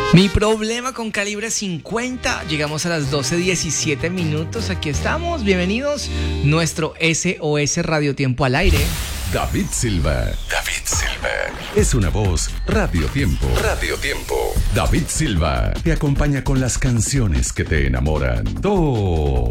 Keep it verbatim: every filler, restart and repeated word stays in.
Mi problema con calibre cincuenta. Llegamos a las doce diecisiete minutos. Aquí estamos. Bienvenidos. Nuestro S O S Radio Tiempo al aire. David Silva. David Silva. Es una voz Radio Tiempo. Radio Tiempo. David Silva te acompaña con las canciones que te enamoran. Todo.